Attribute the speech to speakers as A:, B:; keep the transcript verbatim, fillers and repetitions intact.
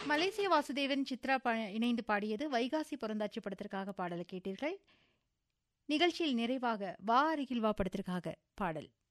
A: மலேசிய வாசுதேவன் சித்ரா ப இணைந்து பாடியது வைகாசி பிறந்தாச்சி படத்திற்காக பாடலை கேட்டீர்கள். நிகழ்ச்சியில் நிறைவாக வா அருகில் வா படத்திற்காக பாடல்.